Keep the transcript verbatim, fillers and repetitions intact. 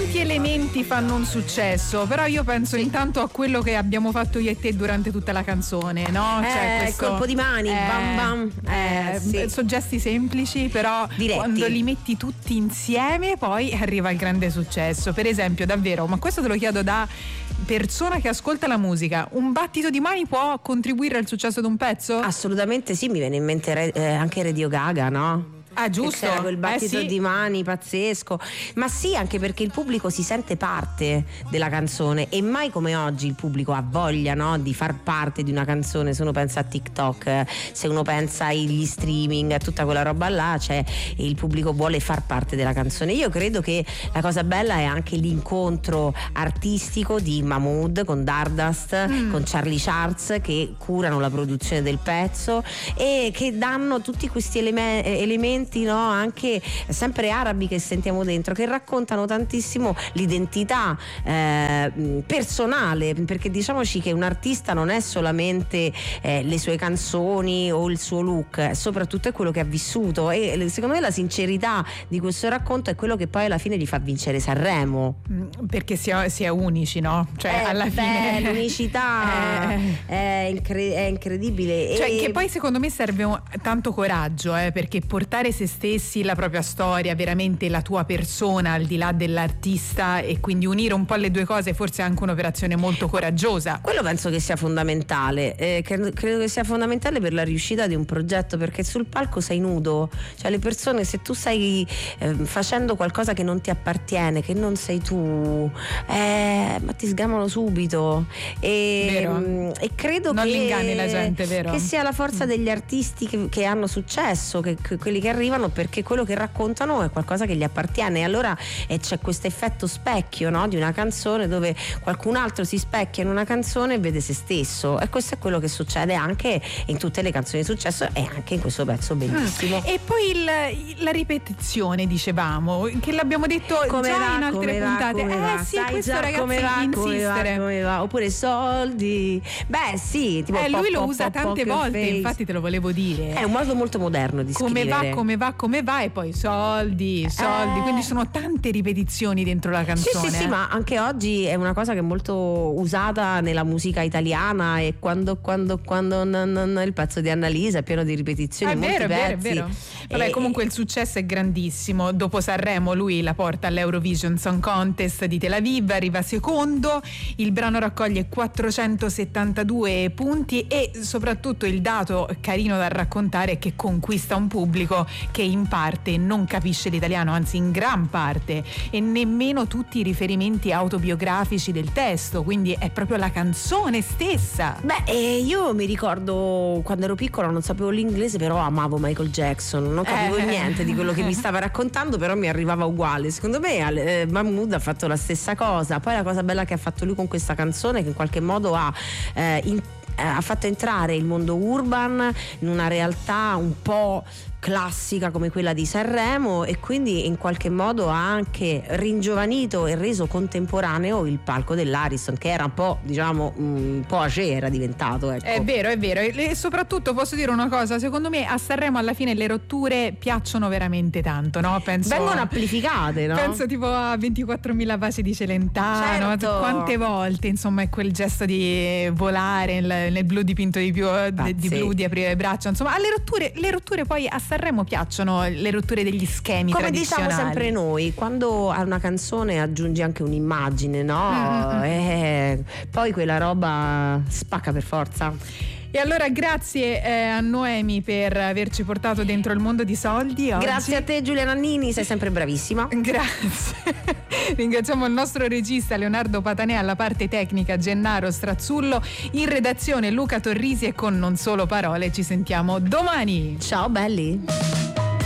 tanti elementi fanno un successo, però io penso sì. intanto a quello che abbiamo fatto io e te durante tutta la canzone, no? Eh, cioè questo, colpo di mani, eh, bam bam. Eh, eh, sì. Sono gesti semplici, però diretti. Quando li metti tutti insieme poi arriva il grande successo. Per esempio, davvero, ma questo te lo chiedo da persona che ascolta la musica, un battito di mani può contribuire al successo di un pezzo? Assolutamente sì, mi viene in mente eh, anche Radio Gaga, no? Ah, giusto, c'era quel battito eh, sì. di mani pazzesco, ma sì, anche perché il pubblico si sente parte della canzone e mai come oggi il pubblico ha voglia, no, di far parte di una canzone. Se uno pensa a TikTok, se uno pensa agli streaming, a tutta quella roba là, cioè il pubblico vuole far parte della canzone. Io credo che la cosa bella è anche l'incontro artistico di Mahmood con Dardust, mm. con Charlie Charles, che curano la produzione del pezzo e che danno tutti questi eleme- elementi no? Anche sempre arabi che sentiamo dentro, che raccontano tantissimo l'identità eh, personale, perché diciamoci che un artista non è solamente eh, le sue canzoni o il suo look, soprattutto è quello che ha vissuto, e secondo me la sincerità di questo racconto è quello che poi alla fine gli fa vincere Sanremo, perché si è, si è unici, no? Cioè eh, alla beh, fine l'unicità eh. è, incre- è incredibile, cioè, e... che poi secondo me serve un, tanto coraggio, eh, perché portare se stessi, la propria storia, veramente la tua persona al di là dell'artista, e quindi unire un po' le due cose forse è anche un'operazione molto coraggiosa. Quello penso che sia fondamentale, eh, credo, credo che sia fondamentale per la riuscita di un progetto, perché sul palco sei nudo, cioè le persone, se tu stai eh, facendo qualcosa che non ti appartiene, che non sei tu, eh, ma ti sgamano subito, e, vero. e credo non che, li inganni la gente, vero? Che sia la forza degli artisti che, che hanno successo, che, che quelli che arrivano, perché quello che raccontano è qualcosa che gli appartiene, e allora eh, c'è questo effetto specchio, no? Di una canzone dove qualcun altro si specchia in una canzone e vede se stesso, e questo è quello che succede anche in tutte le canzoni di successo e anche in questo pezzo bellissimo. Mm. E poi il, la ripetizione, dicevamo, che l'abbiamo detto come già va, in altre va, puntate, eh va, sì, sai questo già ragazzi come va, insistere, come va, come va. Oppure soldi, beh sì, tipo eh, pop, lui lo pop, usa pop, tante volte, face. infatti te lo volevo dire, è un modo molto moderno di come scrivere, va, come va, come va, e poi soldi, soldi, eh. quindi sono tante ripetizioni dentro la canzone. Sì, sì, sì, ma anche oggi è una cosa che è molto usata nella musica italiana, e quando, quando, quando n- n- il pezzo di Annalisa è pieno di ripetizioni, è vero, molti è vero, pezzi. è vero. Vabbè, e... comunque il successo è grandissimo. Dopo Sanremo lui la porta all'Eurovision Song Contest di Tel Aviv, arriva secondo, il brano raccoglie quattrocentosettantadue punti, e soprattutto il dato carino da raccontare è che conquista un pubblico che in parte non capisce l'italiano, anzi in gran parte, e nemmeno tutti i riferimenti autobiografici del testo, quindi è proprio la canzone stessa. Beh, eh, io mi ricordo quando ero piccola, non sapevo l'inglese, però amavo Michael Jackson, non capivo eh. niente di quello che mi stava raccontando, però mi arrivava uguale. Secondo me eh, Mahmood ha fatto la stessa cosa. Poi la cosa bella che ha fatto lui con questa canzone è che in qualche modo ha eh, in, eh, ha fatto entrare il mondo urban in una realtà un po' classica come quella di Sanremo, e quindi in qualche modo ha anche ringiovanito e reso contemporaneo il palco dell'Ariston, che era un po', diciamo, un po' ace era diventato, ecco. È vero, è vero, e soprattutto posso dire una cosa, secondo me a Sanremo alla fine le rotture piacciono veramente tanto, no? Penso, vengono amplificate, no? Penso tipo a ventiquattromila baci di Celentano, certo. Quante volte insomma è quel gesto di volare nel, nel blu dipinto di, più, di, di blu, di aprire le braccia, insomma alle rotture, le rotture poi a Sanremo piacciono, le rotture degli schemi come tradizionali. diciamo sempre noi, quando a una canzone aggiungi anche un'immagine, no? Mm-hmm. E poi quella roba spacca per forza. E allora grazie eh, a Noemi per averci portato dentro il mondo di Soldi oggi. Grazie a te Giulia Nannini, sei sempre bravissima. Grazie. Ringraziamo il nostro regista Leonardo Patanè, alla parte tecnica Gennaro Strazzullo, in redazione Luca Torrisi, e con Non Solo Parole ci sentiamo domani. Ciao belli.